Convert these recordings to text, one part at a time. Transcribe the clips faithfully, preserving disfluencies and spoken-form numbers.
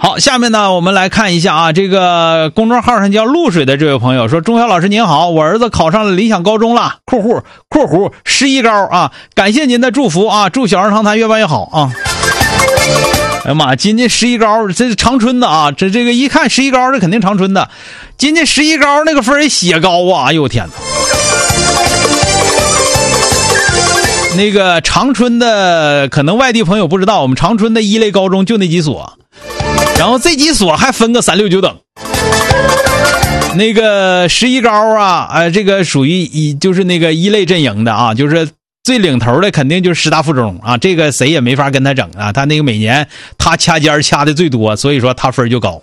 好，下面呢我们来看一下啊，这个公众号上叫露水的这位朋友说，钟晓老师您好，我儿子考上了理想高中了，括弧括弧十一高啊，感谢您的祝福啊，祝小儿堂谈越办越好啊。哎呀妈，今年十一高，这是长春的啊，这这个一看十一高，这肯定长春的。今年十一高那个分也写高啊，哎呦天哪！那个长春的可能外地朋友不知道，我们长春的一类高中就那几所，然后这几所还分个三六九等。那个十一高啊，呃，这个属于一就是那个一类阵营的啊，就是最领头的肯定就是师大附中啊，这个谁也没法跟他整啊，他那个每年他掐尖掐的最多，所以说他分就高。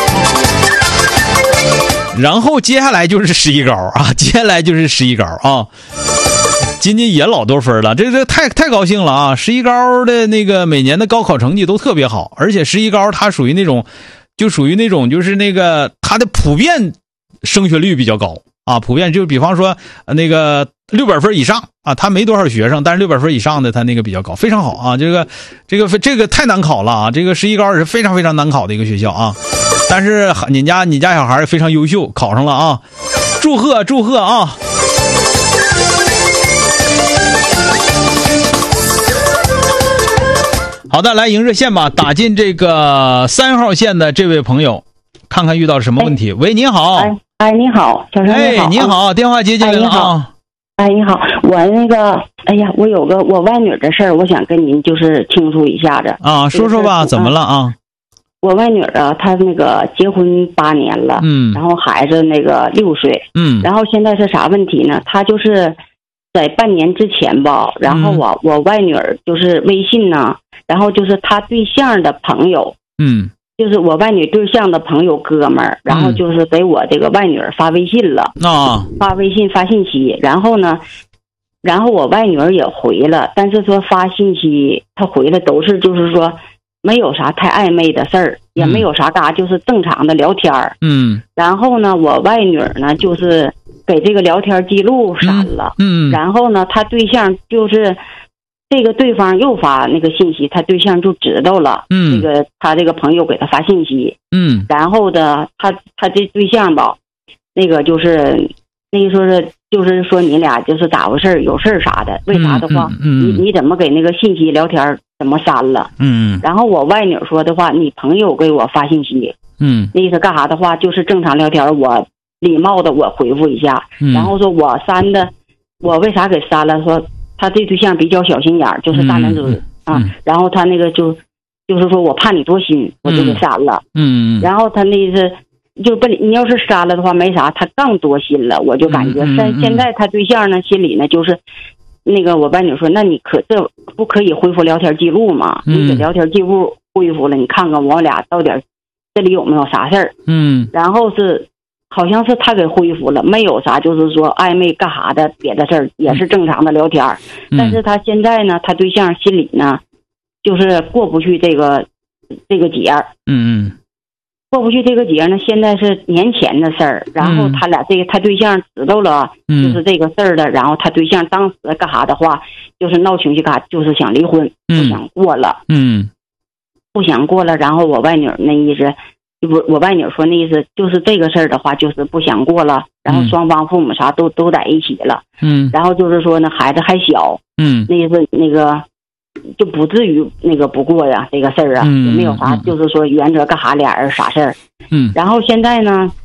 然后接下来就是十一高啊，接下来就是十一高啊。今年也老多分了，这这太太高兴了啊！十一高的那个每年的高考成绩都特别好，而且十一高它属于那种，就属于那种就是那个它的普遍升学率比较高啊，普遍就比方说那个六百分以上啊，他没多少学生，但是六百分以上的他那个比较高，非常好啊！这个这个这个太难考了啊！这个十一高是非常非常难考的一个学校啊，但是你家你家小孩非常优秀，考上了啊，祝贺祝贺啊！好的，来迎热线吧，打进这个三号线的这位朋友，看看遇到什么问题。哎、喂，您好。 哎，哎，你好，小生你好。 哎，你好，电话接进来了啊。 哎，你好，我那个，哎呀，我有个我外女的事儿，我想跟您就是倾诉一下子。 啊，说说吧，怎么了啊？ 我外女啊，她那个结婚八年了， 嗯， 然后孩子那个六岁， 嗯， 然后现在是啥问题呢？她就是在半年之前吧，然后我、嗯、我外女儿就是微信呢。然后就是他对象的朋友， 嗯， 就是我外女对象的朋友哥们儿，然后就是给我这个外女儿发微信了， 啊、 嗯，发微信发信息，然后呢，然后我外女儿也回了，但是说发信息她回了都是就是说没有啥太暧昧的事儿，也没有啥嘎，就是正常的聊天儿， 嗯， 然后呢，我外女儿呢就是给这个聊天记录删了， 嗯，嗯然后呢，她对象就是。这个对方又发那个信息，他对象就知道了。嗯，这个他这个朋友给他发信息。嗯，然后的他他这对象吧，那个就是那个说是就是说你俩就是咋回事，有事啥的？为啥的话，嗯嗯、你你怎么给那个信息聊天怎么删了？嗯，然后我外女说的话，你朋友给我发信息，嗯，那意思干啥的话，就是正常聊天，我礼貌的我回复一下，嗯、然后说我删的，我为啥给删了？说。他这对象比较小心眼，就是大男子、嗯、啊、嗯，然后他那个就就是说我怕你多心，我就给删了，嗯，然后他那是就不你要是删了的话没啥，他更多心了，我就感觉现、嗯、现在他对象呢心里呢就是那个我伴侣说，那你可这不可以恢复聊天记录吗？嗯、你给聊天记录恢复了，你看看我俩到底这里有没有啥事儿？嗯，然后是。好像是他给恢复了，没有啥，就是说暧昧干啥的别的事儿，也是正常的聊天、嗯、但是他现在呢，他对象心里呢，就是过不去这个这个节儿，嗯嗯，过不去这个节呢，现在是年前的事儿，然后他俩这个他对象知道了，就是这个事儿的，然后他对象当时干啥的话，就是闹情绪干啥，就是想离婚，不想过了，嗯，不想过了，然后我外女那意思。我我外女说那意思就是这个事儿的话，就是不想过了，然后双方父母啥都、嗯、都在一起了，嗯，然后就是说呢孩子还小，嗯，那意思那个就不至于那个不过呀这个事儿啊，嗯、也没有啥，就是说原则干啥俩人啥事儿，嗯，然后现在呢